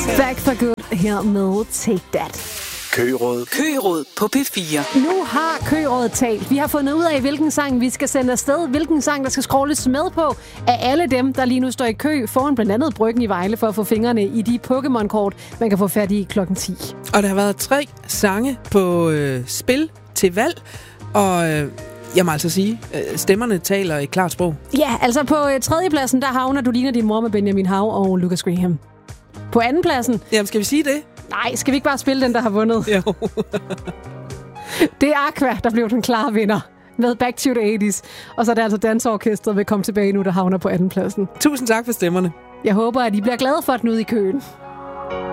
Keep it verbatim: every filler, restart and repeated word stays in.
Back for Good her med Take That. Køgeråd. Køgeråd på P fire. Nu har Køgerådet talt. Vi har fundet ud af, hvilken sang vi skal sende afsted. Hvilken sang, der skal scrolles med på af alle dem, der lige nu står i kø foran blandt andet Bryggen i Vejle for at få fingrene i de Pokémon-kort, man kan få fat i klokken ti. Og der har været tre sange på øh, spil til valg, og øh, jeg må altså sige, øh, stemmerne taler i klart sprog. Ja, altså på øh, tredjepladsen, der havner Du ligner din mor med Benjamin Hav og Lucas Graham. På andenpladsen... Jamen, skal vi sige det? Nej, skal vi ikke bare spille den, der har vundet? Jo. Det er Aqua, der blev den klare vinder med Back to the eighties. Og så er det altså Dansorkestret vil komme tilbage nu, der havner på andenpladsen. Tusind tak for stemmerne. Jeg håber, at I bliver glade for den ude i køen.